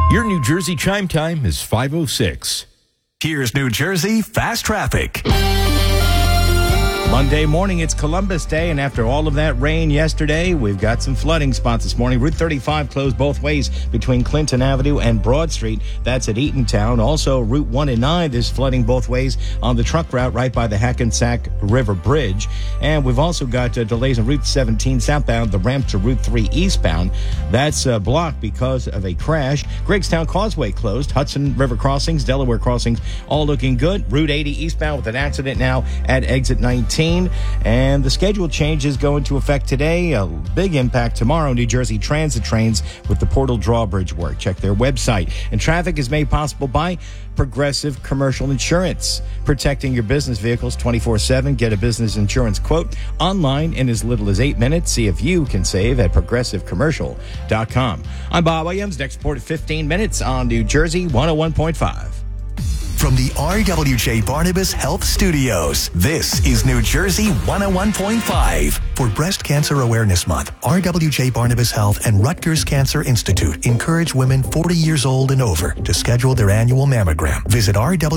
Your New Jersey chime time is 5:06. Here's New Jersey Fast Traffic. Monday morning, it's Columbus Day, and after all of that rain yesterday, we've got some flooding spots this morning. Route 35 closed both ways between Clinton Avenue and Broad Street. That's at Eatontown. Also, Route 1 and 9 is flooding both ways on the truck route right by the Hackensack River Bridge. And we've also got delays on Route 17 southbound, the ramp to Route 3 eastbound. That's blocked because of a crash. Greggstown Causeway closed. Hudson River crossings, Delaware crossings, all looking good. Route 80 eastbound with an accident now at exit 19. And the schedule changes go into effect today. A big impact tomorrow. New Jersey Transit trains with the Portal Drawbridge work. Check their website. And traffic is made possible by Progressive Commercial Insurance. Protecting your business vehicles 24/7. Get a business insurance quote online in as little as 8 minutes. See if you can save at progressivecommercial.com. I'm Bob Williams. Next report at 15 minutes on New Jersey 101.5. From the RWJ Barnabas Health Studios, this is New Jersey 101.5. For Breast Cancer Awareness Month, RWJ Barnabas Health and Rutgers Cancer Institute encourage women 40 years old and over to schedule their annual mammogram. Visit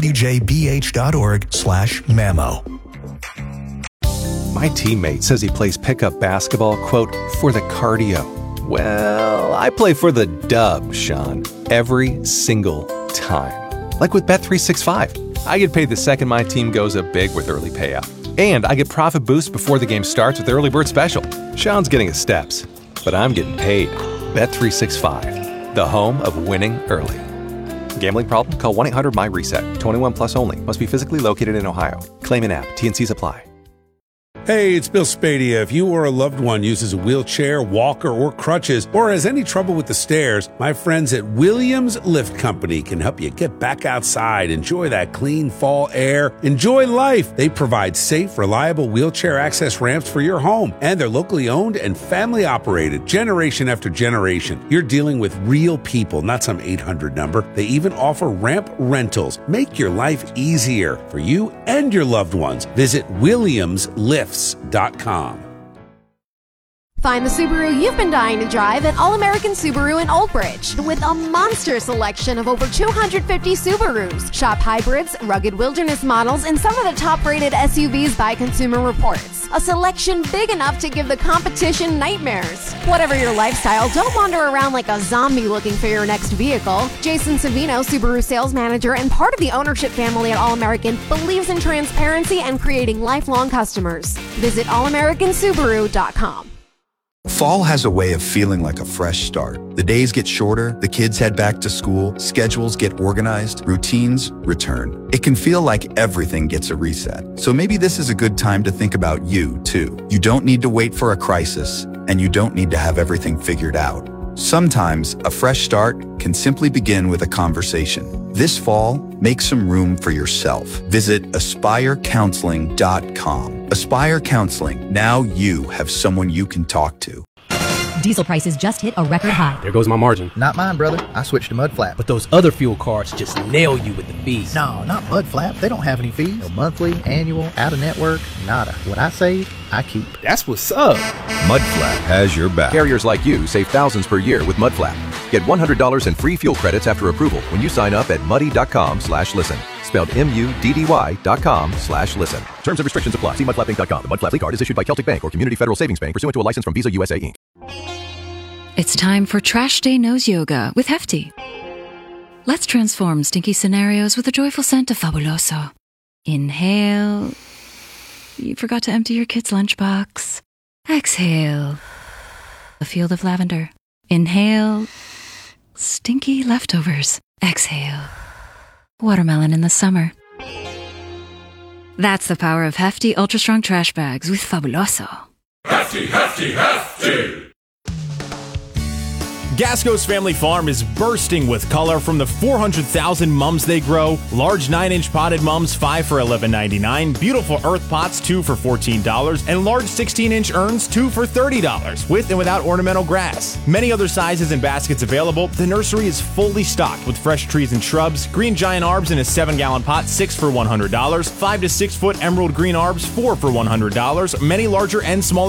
rwjbh.org/mammo. My teammate says he plays pickup basketball, quote, for the cardio. Well, I play for the dub, Sean, every single time. Like with Bet365, I get paid the second my team goes up big with early payout. And I get profit boosts before the game starts with Early Bird Special. Sean's getting his steps, but I'm getting paid. Bet365, the home of winning early. Gambling problem? Call 1-800-MY-RESET. 21 plus only. Must be physically located in Ohio. Claim in app. T&Cs apply. Hey, it's Bill Spadia. If you or a loved one uses a wheelchair, walker, or crutches, or has any trouble with the stairs, my friends at Williams Lift Company can help you get back outside, enjoy that clean fall air, enjoy life. They provide safe, reliable wheelchair access ramps for your home, and they're locally owned and family operated, generation after generation. You're dealing with real people, not some 800 number. They even offer ramp rentals. Make your life easier for you and your loved ones. Visit WilliamsLifts.com. Find the Subaru you've been dying to drive at All American Subaru in Old Bridge with a monster selection of over 250 Subarus. Shop hybrids, rugged wilderness models, and some of the top-rated SUVs by Consumer Reports. A selection big enough to give the competition nightmares. Whatever your lifestyle, don't wander around like a zombie looking for your next vehicle. Jason Savino, Subaru sales manager and part of the ownership family at All American, believes in transparency and creating lifelong customers. Visit allamericansubaru.com. Fall has a way of feeling like a fresh start. The days get shorter, the kids head back to school, schedules get organized, routines return. It can feel like everything gets a reset. So maybe this is a good time to think about you, too. You don't need to wait for a crisis, and you don't need to have everything figured out. Sometimes a fresh start can simply begin with a conversation. This fall, make some room for yourself. Visit AspireCounseling.com. Aspire Counseling. Now you have someone you can talk to. Diesel prices just hit a record high. There goes my margin. Not mine, brother. I switched to Mudflap. But those other fuel cards just nail you with the fees. No, not Mudflap. They don't have any fees. No monthly, annual, out-of-network, nada. What I save, I keep. That's what's up. Mudflap has your back. Carriers like you save thousands per year with Mudflap. Get $100 in free fuel credits after approval when you sign up at muddy.com/listen. Spelled MUDDY.com/listen. Terms and restrictions apply. See mudflappinc.com. The Mudflap card is issued by Celtic Bank or Community Federal Savings Bank pursuant to a license from Visa USA Inc. It's time for Trash Day Nose Yoga with Hefty. Let's transform stinky scenarios with a joyful scent of Fabuloso. Inhale. You forgot to empty your kid's lunchbox. Exhale. A field of lavender. Inhale. Stinky leftovers. Exhale. Watermelon in the summer. That's the power of Hefty Ultra Strong Trash Bags with Fabuloso. Hefty, Hefty, Hefty! Gasco's Family Farm is bursting with color from the 400,000 mums they grow. Large 9-inch potted mums, 5 for $11.99. Beautiful earth pots, 2 for $14. And large 16-inch urns, 2 for $30. With and without ornamental grass. Many other sizes and baskets available. The nursery is fully stocked with fresh trees and shrubs. Green giant arbs in a 7-gallon pot, 6 for $100. 5 to 6 foot emerald green arbs, 4 for $100. Many larger and smaller